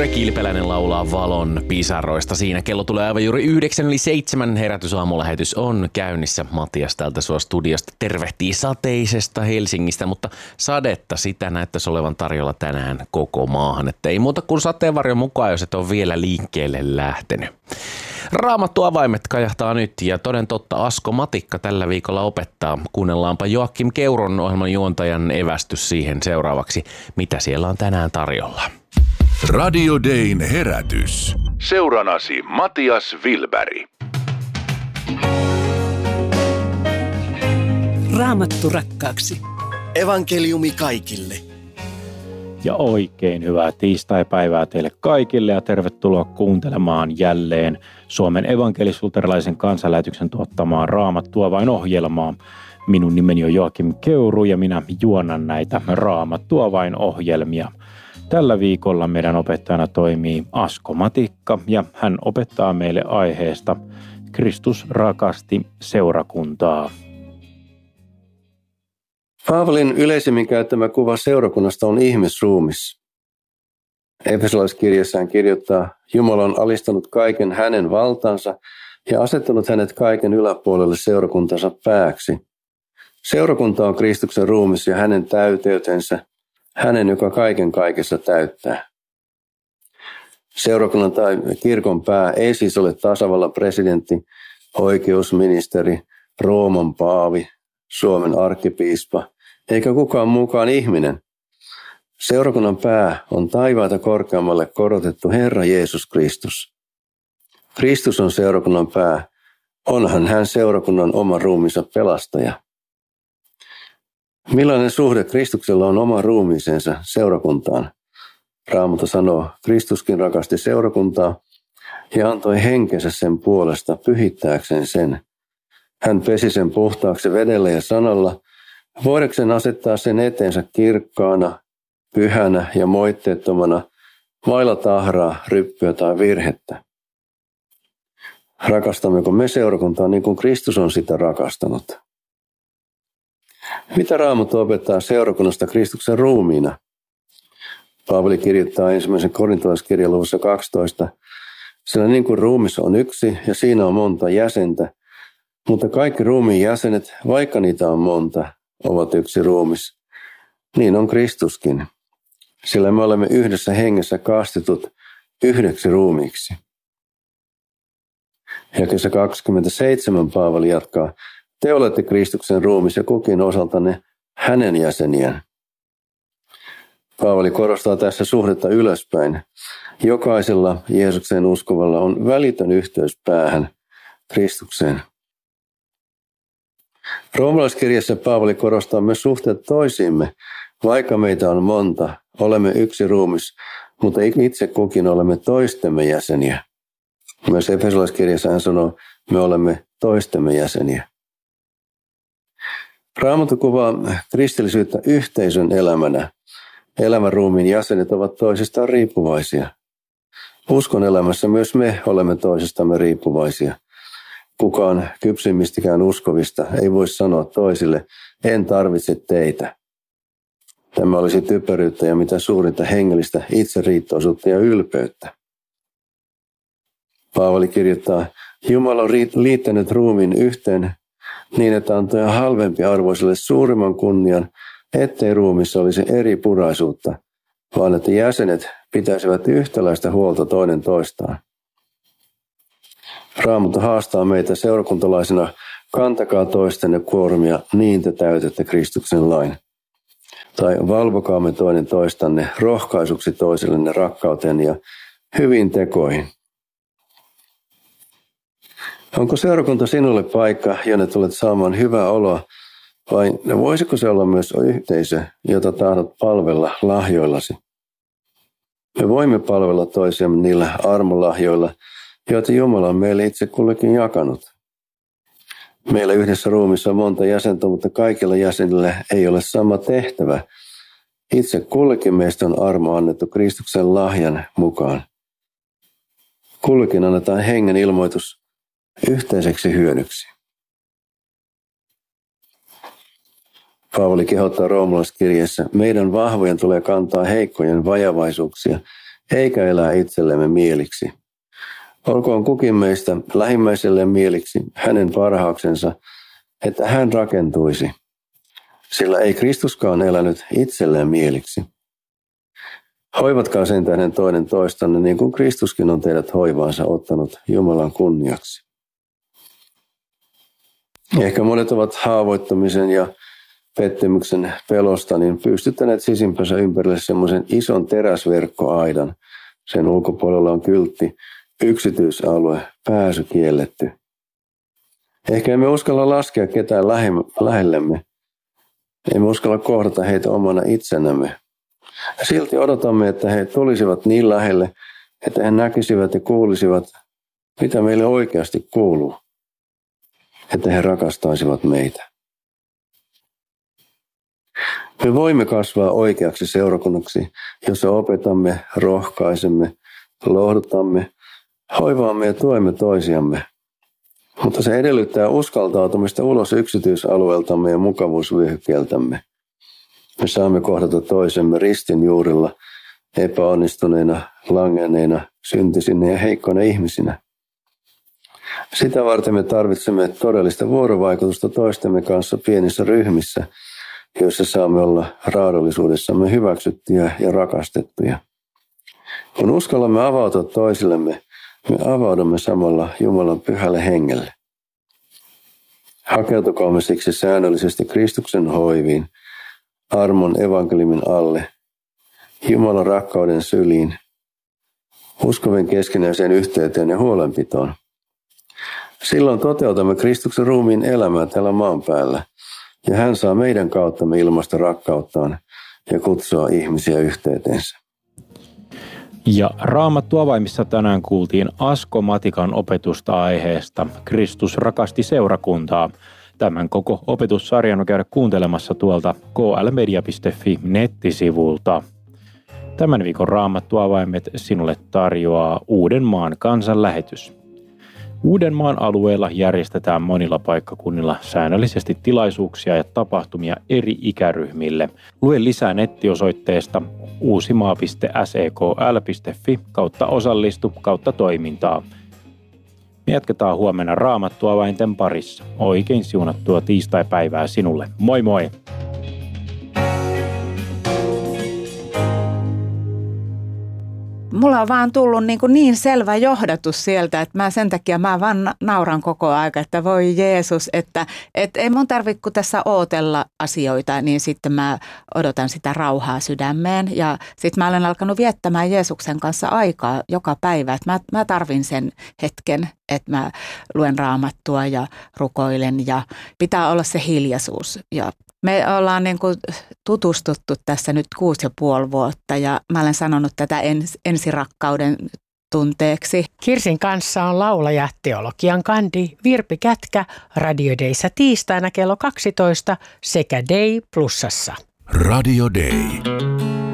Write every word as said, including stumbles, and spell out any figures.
Kilpeläinen laulaa valon pisaroista. Siinä kello tulee aivan juuri yhdeksän yli seitsemän. Herätysaamulähetys on käynnissä. Matias täältä sua studiosta tervehtii sateisesta Helsingistä, mutta sadetta sitä näyttäisi olevan tarjolla tänään koko maahan. Että ei muuta kuin sateenvarjon mukaan, jos et ole vielä liikkeelle lähtenyt. Raamattu avaimet kajahtaa nyt ja toden totta Asko Matikka tällä viikolla opettaa. Kuunnellaanpa Joakim Keuron ohjelman juontajan evästys siihen seuraavaksi, mitä siellä on tänään tarjolla. Radio Dayn herätys. Seuranasi Matias Wilberg. Raamattu rakkaaksi. Evankeliumi kaikille. Ja oikein hyvää tiistaipäivää teille kaikille ja tervetuloa kuuntelemaan jälleen Suomen evankelis-luterilaisen kansanlähetyksen tuottamaa Raamattua vain ohjelmaa. Minun nimeni on Joakim Keuru ja minä juonan näitä Raamattua vain ohjelmia. Tällä viikolla meidän opettajana toimii Asko Matikka ja hän opettaa meille aiheesta Kristus rakasti seurakuntaa. Paavalin yleisemmin käyttämä kuva seurakunnasta on ihmisruumis. Efesolaiskirjassa hän kirjoittaa, Jumala on alistanut kaiken hänen valtaansa ja asettanut hänet kaiken yläpuolelle seurakuntansa pääksi. Seurakunta on Kristuksen ruumis ja hänen täyteytensä, hänen, joka kaiken kaikessa täyttää. Seurakunnan tai kirkon pää ei siis ole tasavallan presidentti, oikeusministeri, Rooman paavi, Suomen arkkipiispa, eikä kukaan mukaan ihminen. Seurakunnan pää on taivaata korkeammalle korotettu Herra Jeesus Kristus. Kristus on seurakunnan pää, onhan hän seurakunnan oman ruumiinsa pelastaja. Millainen suhde Kristuksella on oma ruumiisensa seurakuntaan? Raamattu sanoo, Kristuskin rakasti seurakuntaa ja antoi henkensä sen puolesta pyhittääkseen sen. Hän pesi sen puhtaaksi vedellä ja sanalla, voidakseen asettaa sen eteensä kirkkaana, pyhänä ja moitteettomana, vailla tahraa, ryppyä tai virhettä. Rakastammeko me seurakuntaa niin kuin Kristus on sitä rakastanut? Mitä Raamattu opettaa seurakunnasta Kristuksen ruumiina? Paavali kirjoittaa ensimmäisen korintolaiskirjan luvussa kaksitoista, sillä niin kuin ruumis on yksi ja siinä on monta jäsentä, mutta kaikki ruumiin jäsenet, vaikka niitä on monta, ovat yksi ruumis. Niin on Kristuskin, sillä me olemme yhdessä hengessä kastetut yhdeksi ruumiiksi. Jakeessa kaksikymmentäseitsemän Paavali jatkaa, te olette Kristuksen ruumis ja kukin osaltanne hänen jäseniään. Paavali korostaa tässä suhdetta ylöspäin. Jokaisella Jeesukseen uskovalla on välitön yhteys päähän, Kristukseen. Roomalaiskirjassa Paavali korostaa myös suhteet toisiimme. Vaikka meitä on monta, olemme yksi ruumis, mutta itse kukin olemme toistemme jäseniä. Myös Efesolaiskirjassa hän sanoo, me olemme toistemme jäseniä. Raamattu kuvaa kristillisyyttä yhteisön elämänä. Elämän ruumiin jäsenet ovat toisistaan riippuvaisia. Uskon elämässä myös me olemme toisistamme riippuvaisia. Kukaan kypsimmistikään uskovista ei voi sanoa toisille, en tarvitse teitä. Tämä olisi typeryyttä ja mitä suurinta hengellistä itseriittoisuutta ja ylpeyttä. Paavali kirjoittaa, Jumala on liittänyt ruumiin yhteen niin, että antoi halvempi arvoiselle suurimman kunnian, ettei ruumissa olisi eri puraisuutta, vaan että jäsenet pitäisivät yhtäläistä huolta toinen toistaan. Raamattu haastaa meitä seurakuntalaisina, kantakaa toistenne kuormia, niin te täytätte Kristuksen lain. Tai valvokaamme toinen toistanne rohkaisuksi toisillenne rakkauteen ja hyvin tekoihin. Onko seurakunta sinulle paikka, jonne tulet saamaan hyvää oloa, vai voisiko se olla myös yhteisö, jota tahdot palvella lahjoillasi? Me voimme palvella toisiamme niillä armolahjoilla, joita Jumala on meille itse kullekin jakanut. Meillä yhdessä ruumissa on monta jäsentä, mutta kaikilla jäsenillä ei ole sama tehtävä. Itse kullekin meistä on armo annettu Kristuksen lahjan mukaan. Kullekin annetaan hengen ilmoitus yhteiseksi hyödyksi. Paavali kehottaa roomalaiskirjeessä, meidän vahvojen tulee kantaa heikkojen vajavaisuuksia eikä elää itsellemme mieliksi. Olkoon kukin meistä lähimmäiselleen mieliksi hänen parhauksensa, että hän rakentuisi, sillä ei Kristuskaan elänyt itselleen mieliksi. Hoivatkaa sen tähden toinen toistanne, niin kuin Kristuskin on teidät hoivaansa ottanut Jumalan kunniaksi. Ehkä monet ovat haavoittumisen ja pettymyksen pelosta niin pystyttäneet sisimpänsä ympärille semmoisen ison teräsverkkoaidan. Sen ulkopuolella on kyltti, yksityisalue, pääsy kielletty. Ehkä emme uskalla laskea ketään lähellemme. Emme uskalla kohdata heitä omana itsenämme. Silti odotamme, että he tulisivat niin lähelle, että he näkisivät ja kuulisivat, mitä meille oikeasti kuuluu. Että he rakastaisivat meitä. Me voimme kasvaa oikeaksi seurakunnaksi, jossa opetamme, rohkaisemme, lohdutamme, hoivaamme ja tuemme toisiamme. Mutta se edellyttää uskaltautumista ulos yksityisalueeltamme ja mukavuusvyöhykkeeltämme. Me saamme kohdata toisemme ristin juurilla, epäonnistuneina, langenneina, syntisinä ja heikkoina ihmisinä. Sitä varten me tarvitsemme todellista vuorovaikutusta toistemme kanssa pienissä ryhmissä, joissa saamme olla raadollisuudessamme hyväksyttyjä ja rakastettuja. Kun uskallamme avautua toisillemme, me avaudumme samalla Jumalan pyhälle hengelle. Hakeutukaamme siksi säännöllisesti Kristuksen hoiviin, armon evankeliumin alle, Jumalan rakkauden syliin, uskovien keskinäiseen yhteyteen ja huolenpitoon. Silloin toteutamme Kristuksen ruumiin elämää täällä maan päällä, ja hän saa meidän kauttamme ilmaista rakkauttaan ja kutsua ihmisiä yhteyteensä. Ja Raamattu avaimissa tänään kuultiin Asko Matikan opetusta aiheesta Kristus rakasti seurakuntaa. Tämän koko opetussarjan on käydä kuuntelemassa tuolta k l media piste f i nettisivulta. Tämän viikon Raamattu avaimet sinulle tarjoaa Uudenmaan kansanlähetys. Uudenmaan alueella järjestetään monilla paikkakunnilla säännöllisesti tilaisuuksia ja tapahtumia eri ikäryhmille. Lue lisää nettiosoitteesta uusimaa piste s e k l piste f i kautta osallistu kautta toimintaa. Me jatketaan huomenna Raamattu avainten parissa. Oikein siunattua tiistaipäivää sinulle. Moi moi! Mulla on vaan tullut niin, kuin niin selvä johdatus sieltä, että mä sen takia mä vaan nauran koko aika, että voi Jeesus, että, että ei mun tarvitse kun tässä ootella asioita, niin sitten mä odotan sitä rauhaa sydämeen. Ja sitten mä olen alkanut viettämään Jeesuksen kanssa aikaa joka päivä, että mä, mä tarvin sen hetken, että mä luen Raamattua ja rukoilen ja pitää olla se hiljaisuus. Ja me ollaan niin kuin tutustuttu tässä nyt kuusi ja puoli vuotta ja mä olen sanonut tätä ens, ensirakkauden tunteeksi. Kirsin kanssa on laulaja, teologian kandi Virpi Kätkä Radio Dayssä tiistaina kello kaksitoista sekä Day Plusassa. Radio Day.